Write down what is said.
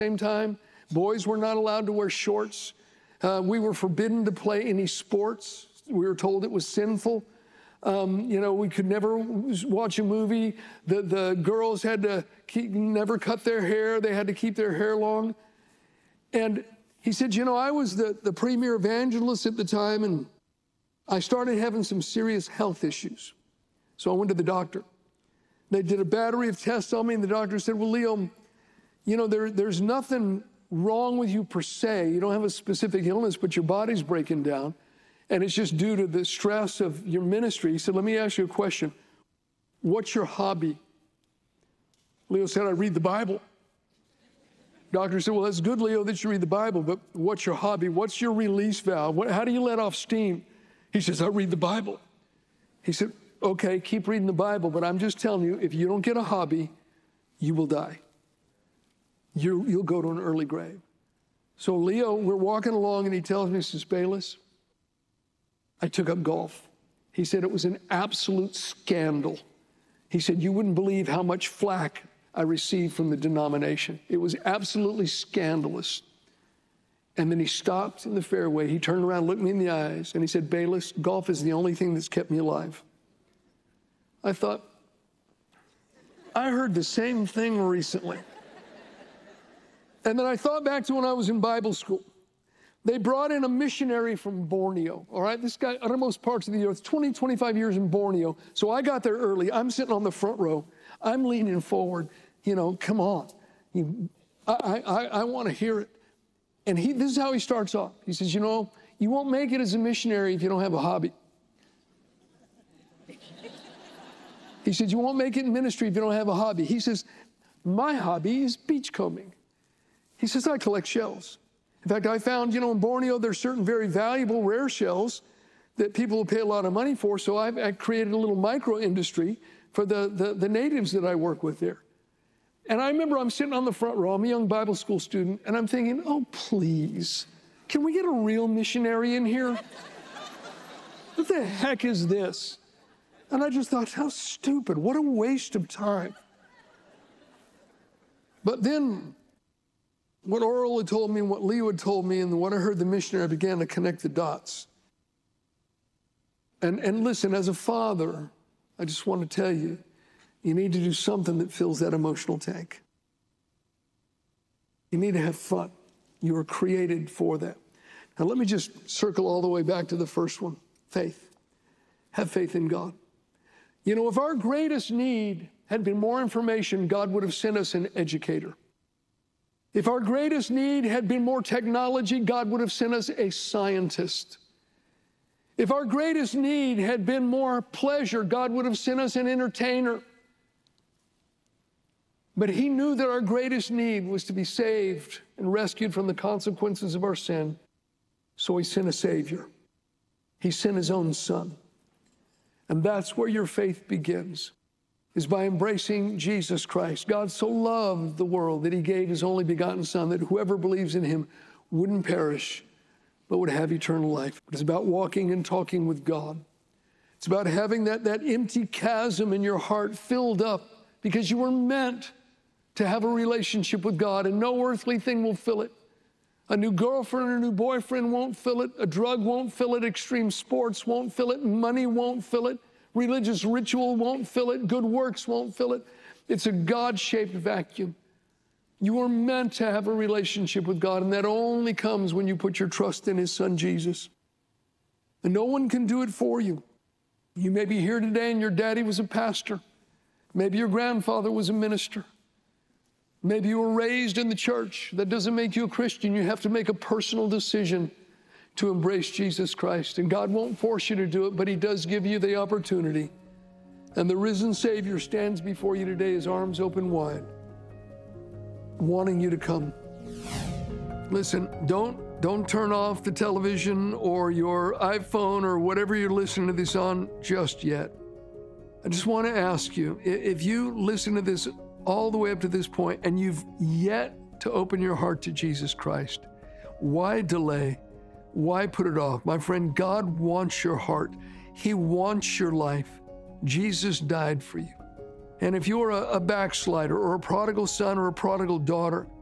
same time. Boys were not allowed to wear shorts. We were forbidden to play any sports. We were told it was sinful. We could never watch a movie. The girls had to never cut their hair. They had to keep their hair long. And he said, I was the premier evangelist at the time, and I started having some serious health issues. So I went to the doctor. They did a battery of tests on me, and the doctor said, well, Leo, there's nothing wrong with you per se. You don't have a specific illness, but your body's breaking down. And it's just due to the stress of your ministry. He said, let me ask you a question. What's your hobby? Leo said, I read the Bible. Doctor said, well, that's good, Leo, that you read the Bible, but what's your hobby? What's your release valve? How do you let off steam? He says, I read the Bible. He said, okay, keep reading the Bible, but I'm just telling you, if you don't get a hobby, you will die. You'll go to an early grave. So Leo, we're walking along, and he tells me, he says, Bayless, I took up golf. He said it was an absolute scandal. He said, you wouldn't believe how much flack I received from the denomination. It was absolutely scandalous. And then he stopped in the fairway. He turned around, looked me in the eyes, and he said, Bayless, golf is the only thing that's kept me alive. I thought, I heard the same thing recently. And then I thought back to when I was in Bible school. They brought in a missionary from Borneo, all right? This guy, uttermost parts of the earth, 20, 25 years in Borneo. So I got there early. I'm sitting on the front row. I'm leaning forward. Come on. I want to hear it. And this is how he starts off. He says, you won't make it as a missionary if you don't have a hobby. He said, you won't make it in ministry if you don't have a hobby. He says, my hobby is beachcombing. He says, I collect shells. In fact, I found, in Borneo, there's certain very valuable, rare shells that people will pay a lot of money for. So I created a little micro industry for the natives that I work with there. And I remember I'm sitting on the front row. I'm a young Bible school student, and I'm thinking, oh, please, can we get a real missionary in here? What the heck is this? And I just thought, how stupid. What a waste of time. But then what Oral had told me and what Leo had told me and what I heard the missionary, I began to connect the dots. And listen, as a father, I just want to tell you, you need to do something that fills that emotional tank. You need to have fun. You were created for that. Now let me just circle all the way back to the first one, faith. Have faith in God. If our greatest need had been more information, God would have sent us an educator. If our greatest need had been more technology, God would have sent us a scientist. If our greatest need had been more pleasure, God would have sent us an entertainer. But he knew that our greatest need was to be saved and rescued from the consequences of our sin. So he sent a Savior. He sent his own Son. And that's where your faith begins, is by embracing Jesus Christ. God so loved the world that he gave his only begotten Son, that whoever believes in him wouldn't perish, but would have eternal life. It's about walking and talking with God. It's about having that empty chasm in your heart filled up, because you were meant to have a relationship with God, and no earthly thing will fill it. A new girlfriend or a new boyfriend won't fill it. A drug won't fill it. Extreme sports won't fill it. Money won't fill it. Religious ritual won't fill it. Good works won't fill it. It's a God-shaped vacuum. You are meant to have a relationship with God, and that only comes when you put your trust in his Son, Jesus. And no one can do it for you. You may be here today and your daddy was a pastor. Maybe your grandfather was a minister. Maybe you were raised in the church. That doesn't make you a Christian. You have to make a personal decision to embrace Jesus Christ. And God won't force you to do it, but he does give you the opportunity. And the risen Savior stands before you today, his arms open wide, wanting you to come. Listen, don't turn off the television or your iPhone or whatever you're listening to this on just yet. I just want to ask you, if you listen to this all the way up to this point and you've yet to open your heart to Jesus Christ, why delay? Why put it off? My friend, God wants your heart. He wants your life. Jesus died for you. And if you're a backslider or a prodigal son or a prodigal daughter,